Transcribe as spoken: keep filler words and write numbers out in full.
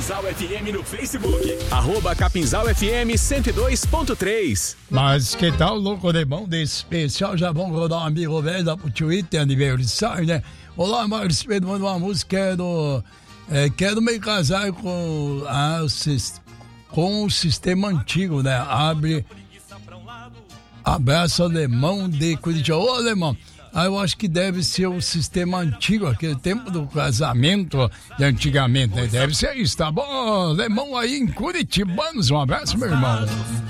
Capinzal F M no Facebook. Arroba Capinzal F M cento e dois ponto três. Mas que tal, louco de bom, de especial? Já vamos rodar um amigo velho da Twitter, aniversário, né? Olá, Marcos Pedro, manda uma música, quero, é, quero me casar com, a, com o sistema antigo, né? Abre, abraço alemão de Curitiba. Ô, alemão, ah, eu acho que deve ser o sistema antigo, aquele tempo do casamento de antigamente, né? Deve ser isso, tá bom? Alemão aí em Curitibanos, um abraço, meu irmão.